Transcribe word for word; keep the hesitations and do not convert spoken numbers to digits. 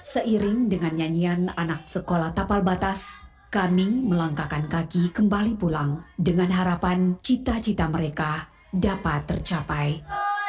Seiring dengan nyanyian anak sekolah tapal batas, kami melangkahkan kaki kembali pulang dengan harapan cita-cita mereka dapat tercapai.